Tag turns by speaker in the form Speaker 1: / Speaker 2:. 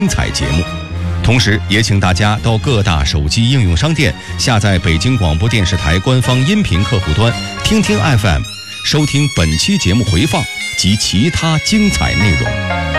Speaker 1: 精彩节目。同时也请大家到各大手机应用商店下载北京广播电视台官方音频客户端听听 FM， 收听本期节目回放及其他精彩内容。